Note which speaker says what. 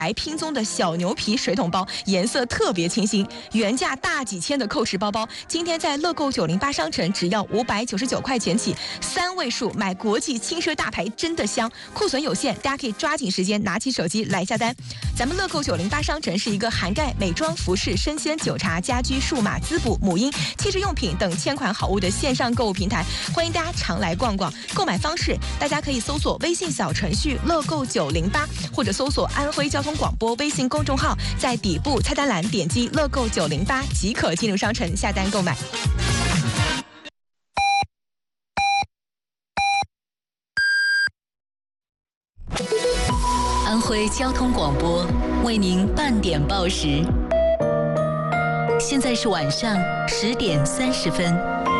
Speaker 1: 白拼宗的小牛皮水桶包，颜色特别清新，原价大几千的蔻驰包包，今天在乐购908商城只要599块钱起，3位数买国际轻奢大牌真的香，库存有限，大家可以抓紧时间拿起手机来下单。咱们乐购908商城是一个涵盖美妆、服饰、生鲜、酒茶、家居、数码、滋补、母婴、汽车用品等千款好物的线上购物平台，欢迎大家常来逛逛。购买方式，大家可以搜索微信小程序乐购908，或者搜索安徽交通广播微信公众号，在底部菜单栏点击乐购908即可进入商城下单购买。
Speaker 2: 安徽交通广播为您半点报时，现在是晚上10点30分。